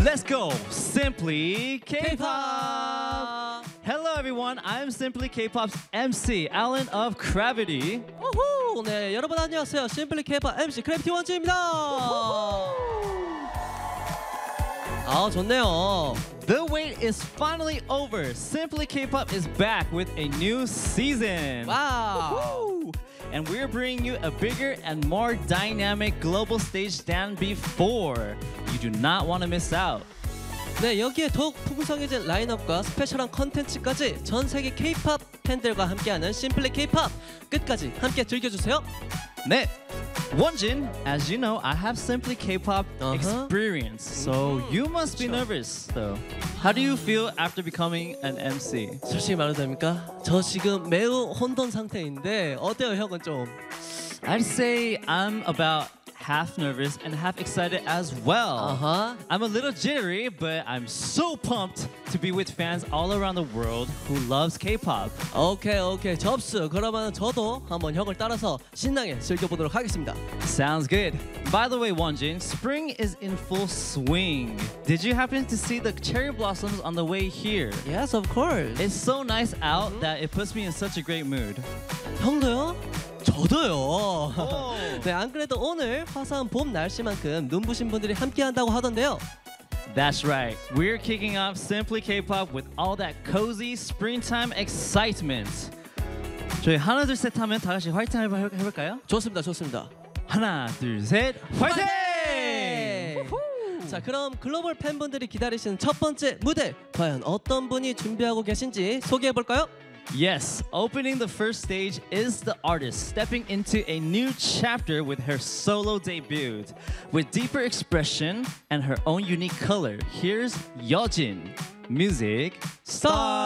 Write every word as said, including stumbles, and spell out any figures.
Let's go! Simply K-pop! Hello everyone, I'm Simply K-pop's M C, Alan of Gravity. 우후! 네, 여러분 안녕하세요. 심플리 K-팝 엠씨 크래비티 원주입니다. 아, 좋네요. The wait is finally over. Simply K-pop is back with a new season. 와우! And we're bringing you a bigger and more dynamic global stage than before. You do not want to miss out. 네, 여기에 더욱 풍성해진 라인업과 스페셜한 컨텐츠까지 전 세계 K-팝 팬들과 함께하는 심플리 K-팝 끝까지 함께 즐겨주세요. 네. Wonjin, as you know, I have Simply K-pop Uh-huh. experience, so you must be nervous, though. How do you feel after becoming an M C? 솔직히 말해도 됩니까? 저 지금 매우 혼돈 상태인데 어때요, 형은 좀? I'd say I'm about half nervous and half excited as well. 아하. I'm a little jittery, but I'm so pumped to be with fans all around the world who loves K-pop. 오케이, 오케이. 접수. 그러면 저도 한번 형을 따라서 신나게 즐겨보도록 하겠습니다. Sounds good. By the way, Wonjin, spring is in full swing. Did you happen to see the cherry blossoms on the way here? Yes, of course. It's so nice out that it puts me in such a great mood. 형도요? 저도요. 오. 네, 안 그래도 오늘 화사한 봄 날씨만큼 눈부신 분들이 함께한다고 하던데요. That's right. We're kicking off Simply K-pop with all that cozy springtime excitement. 저희 하나 둘 셋 하면 다 같이 화이팅 해볼, 해볼까요? 좋습니다, 좋습니다. 하나 둘 셋 화이팅! 자, 그럼 글로벌 팬분들이 기다리시는 첫 번째 무대 과연 어떤 분이 준비하고 계신지 소개해 볼까요? Yes, opening the first stage is the artist stepping into a new chapter with her solo debut. With deeper expression and her own unique color, here's Yeojin. Music, start!